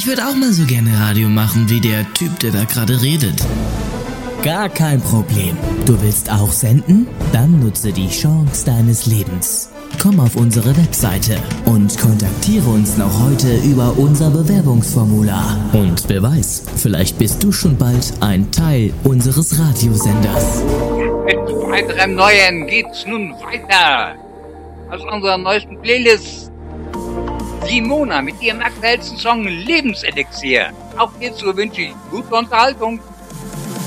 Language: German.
Ich würde auch mal so gerne Radio machen wie der Typ, der da gerade redet. Gar kein Problem. Du willst auch senden? Dann nutze die Chance deines Lebens. Komm auf unsere Webseite und kontaktiere uns noch heute über unser Bewerbungsformular. Und wer weiß, vielleicht bist du schon bald ein Teil unseres Radiosenders. Mit weiterem Neuen geht's nun weiter. Aus unserer neuesten Playlist Simona mit ihrem aktuellsten Song Lebenselixier. Auch hierzu wünsche ich gute Unterhaltung.